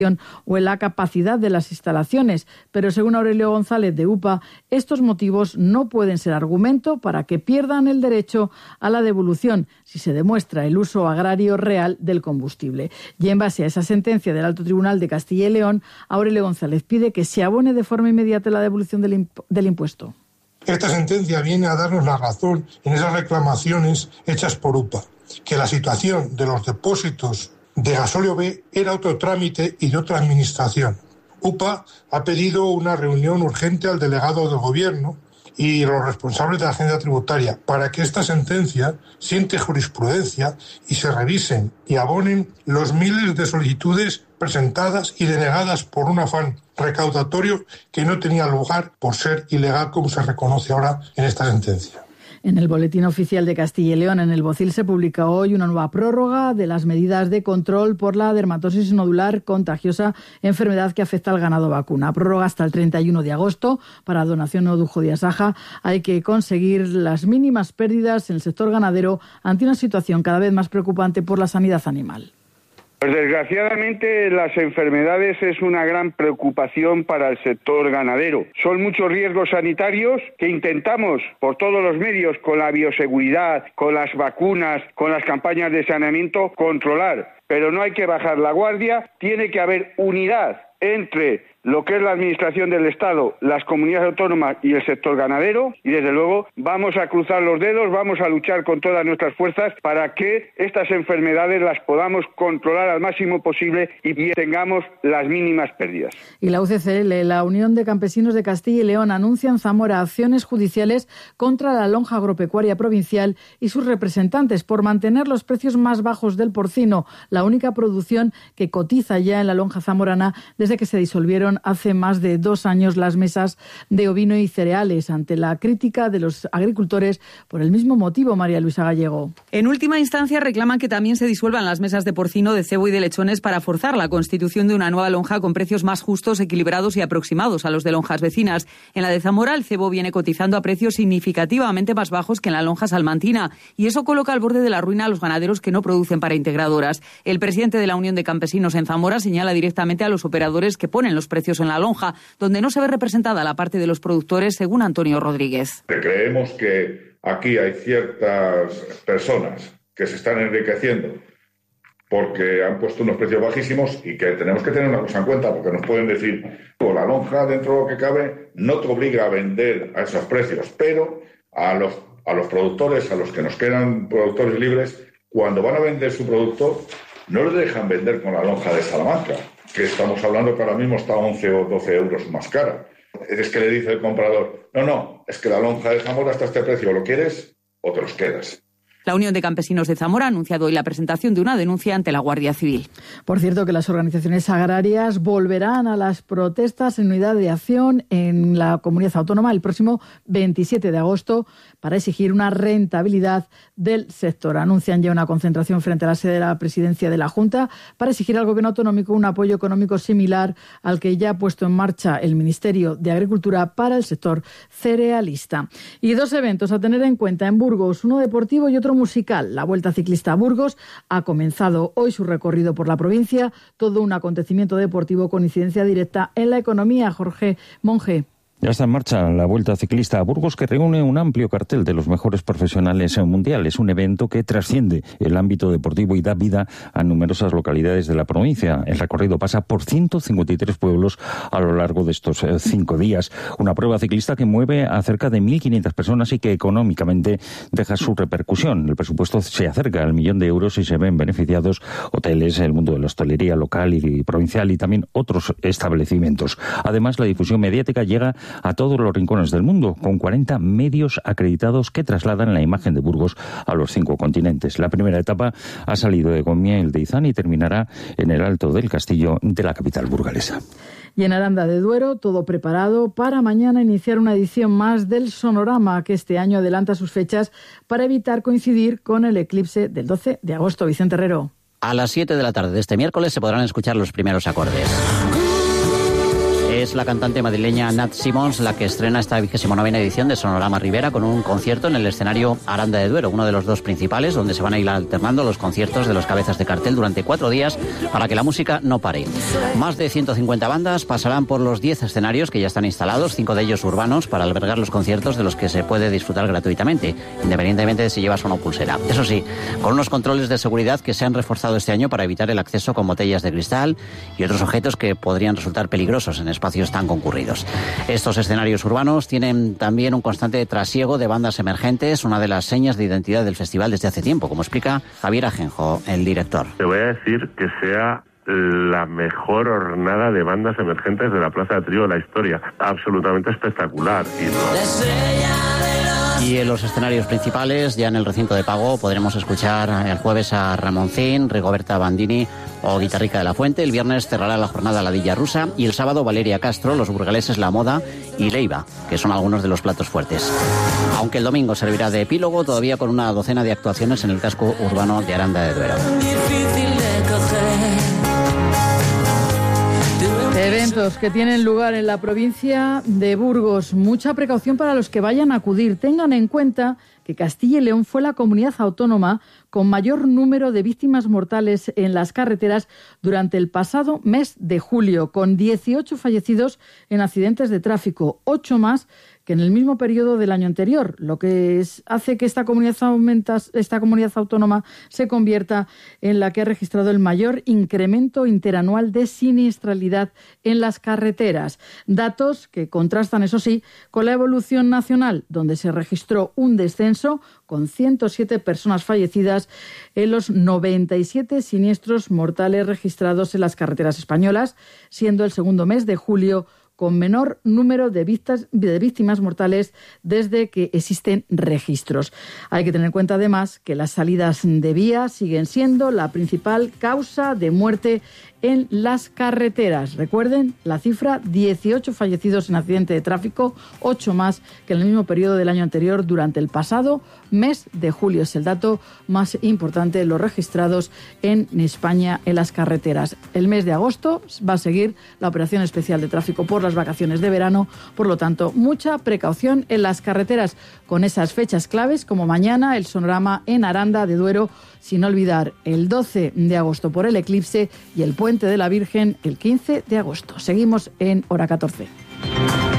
o en la capacidad de las instalaciones, pero según Aurelio González de UPA, estos motivos no pueden ser argumento para que pierdan el derecho a la devolución si se demuestra el uso agrario real del combustible. Y en base a esa sentencia del Alto Tribunal de Castilla y León, Aurelio González pide que se abone de forma inmediata la devolución del impuesto. Esta sentencia viene a darnos la razón en esas reclamaciones hechas por UPA, que la situación de los depósitos de gasóleo B era otro trámite y de otra administración. UPA ha pedido una reunión urgente al delegado del Gobierno y los responsables de la agencia tributaria para que esta sentencia siente jurisprudencia y se revisen y abonen los miles de solicitudes presentadas y denegadas por un afán recaudatorio que no tenía lugar por ser ilegal, como se reconoce ahora en esta sentencia. En el Boletín Oficial de Castilla y León, en el BOCIL, se publica hoy una nueva prórroga de las medidas de control por la dermatosis nodular contagiosa, enfermedad que afecta al ganado vacuna. Prórroga hasta el 31 de agosto. Para donación o dujo de Asaja hay que conseguir las mínimas pérdidas en el sector ganadero ante una situación cada vez más preocupante por la sanidad animal. Pues desgraciadamente las enfermedades es una gran preocupación para el sector ganadero. Son muchos riesgos sanitarios que intentamos por todos los medios, con la bioseguridad, con las vacunas, con las campañas de saneamiento, controlar. Pero no hay que bajar la guardia, tiene que haber unidad entre lo que es la administración del Estado, las comunidades autónomas y el sector ganadero, y desde luego vamos a cruzar los dedos, vamos a luchar con todas nuestras fuerzas para que estas enfermedades las podamos controlar al máximo posible y tengamos las mínimas pérdidas. Y la UCCL, la Unión de Campesinos de Castilla y León, anuncia en Zamora acciones judiciales contra la lonja agropecuaria provincial y sus representantes por mantener los precios más bajos del porcino, la única producción que cotiza ya en la lonja zamorana desde que se disolvieron hace más de 2 años las mesas de ovino y cereales, ante la crítica de los agricultores por el mismo motivo. María Luisa Gallego. En última instancia reclaman que también se disuelvan las mesas de porcino, de cebo y de lechones para forzar la constitución de una nueva lonja con precios más justos, equilibrados y aproximados a los de lonjas vecinas. En la de Zamora el cebo viene cotizando a precios significativamente más bajos que en la lonja salmantina, y eso coloca al borde de la ruina a los ganaderos que no producen para integradoras. El presidente de la Unión de Campesinos en Zamora señala directamente a los operadores que ponen los precios en la lonja, donde no se ve representada la parte de los productores, según Antonio Rodríguez. Creemos que aquí hay ciertas personas que se están enriqueciendo porque han puesto unos precios bajísimos y que tenemos que tener una cosa en cuenta, porque nos pueden decir, la lonja dentro de lo que cabe no te obliga a vender a esos precios, pero a los productores, a los que nos quedan productores libres, cuando van a vender su producto, no les dejan vender con la lonja de Salamanca, que estamos hablando que ahora mismo está 11 o 12 euros más cara. Es que le dice el comprador, no, es que la lonja de Zamora está a este precio, ¿lo quieres o te los quedas? La Unión de Campesinos de Zamora ha anunciado hoy la presentación de una denuncia ante la Guardia Civil. Por cierto, que las organizaciones agrarias volverán a las protestas en unidad de acción en la comunidad autónoma el próximo 27 de agosto para exigir una rentabilidad del sector. Anuncian ya una concentración frente a la sede de la presidencia de la Junta para exigir al Gobierno autonómico un apoyo económico similar al que ya ha puesto en marcha el Ministerio de Agricultura para el sector cerealista. Y 2 eventos a tener en cuenta en Burgos, uno deportivo y otro musical. La Vuelta Ciclista a Burgos ha comenzado hoy su recorrido por la provincia, todo un acontecimiento deportivo con incidencia directa en la economía. Jorge Monge. Ya está en marcha la Vuelta Ciclista a Burgos, que reúne un amplio cartel de los mejores profesionales mundiales. Un evento que trasciende el ámbito deportivo y da vida a numerosas localidades de la provincia. El recorrido pasa por 153 pueblos a lo largo de estos 5 días. Una prueba ciclista que mueve a cerca de 1.500 personas y que económicamente deja su repercusión. El presupuesto se acerca al 1.000.000 de euros y se ven beneficiados hoteles, el mundo de la hostelería local y provincial y también otros establecimientos. Además, la difusión mediática llega a todos los rincones del mundo, con 40 medios acreditados que trasladan la imagen de Burgos a los 5 continentes. La primera etapa ha salido de Gomiel de Izán y terminará en el Alto del Castillo de la capital burgalesa. Y en Aranda de Duero, todo preparado para mañana iniciar una edición más del Sonorama, que este año adelanta sus fechas para evitar coincidir con el eclipse del 12 de agosto. Vicente Herrero. A las 7 de la tarde de este miércoles se podrán escuchar los primeros acordes. Es la cantante madrileña Nat Simons la que estrena esta 29ª edición de Sonorama Ribera con un concierto en el escenario Aranda de Duero, uno de los dos principales, donde se van a ir alternando los conciertos de los cabezas de cartel durante 4 días para que la música no pare. Más de 150 bandas pasarán por los 10 escenarios que ya están instalados, 5 de ellos urbanos, para albergar los conciertos de los que se puede disfrutar gratuitamente, independientemente de si llevas o no pulsera. Eso sí, con unos controles de seguridad que se han reforzado este año para evitar el acceso con botellas de cristal y otros objetos que podrían resultar peligrosos en espacios tan concurridos. Estos escenarios urbanos tienen también un constante trasiego de bandas emergentes, una de las señas de identidad del festival desde hace tiempo, como explica Javier Ajenjo, el director. Te voy a decir que sea la mejor jornada de bandas emergentes de la Plaza de Trío de la historia. Absolutamente espectacular. Y en los escenarios principales, ya en el recinto de pago, podremos escuchar el jueves a Ramoncín, Rigoberta Bandini o Guitarrica de la Fuente. El viernes cerrará la jornada la Villa Rusa y el sábado Valeria Castro, los burgaleses La Moda y Leiva, que son algunos de los platos fuertes. Aunque el domingo servirá de epílogo, todavía con una docena de actuaciones en el casco urbano de Aranda de Duero. Eventos que tienen lugar en la provincia de Burgos. Mucha precaución para los que vayan a acudir. Tengan en cuenta que Castilla y León fue la comunidad autónoma con mayor número de víctimas mortales en las carreteras durante el pasado mes de julio, con 18 fallecidos en accidentes de tráfico, 8 más que en el mismo periodo del año anterior, lo que hace que esta comunidad autónoma se convierta en la que ha registrado el mayor incremento interanual de siniestralidad en las carreteras. Datos que contrastan, eso sí, con la evolución nacional, donde se registró un descenso con 107 personas fallecidas en los 97 siniestros mortales registrados en las carreteras españolas, siendo el segundo mes de julio con menor número de víctimas mortales desde que existen registros. Hay que tener en cuenta además que las salidas de vía siguen siendo la principal causa de muerte en las carreteras. Recuerden la cifra, 18 fallecidos en accidente de tráfico, 8 más que en el mismo periodo del año anterior durante el pasado mes de julio. Es el dato más importante de los registrados en España en las carreteras. El mes de agosto va a seguir la operación especial de tráfico por las vacaciones de verano, por lo tanto, mucha precaución en las carreteras con esas fechas claves como mañana el Sonorama en Aranda de Duero, sin olvidar el 12 de agosto por el eclipse y el Puente de la Virgen el 15 de agosto. Seguimos en Hora 14.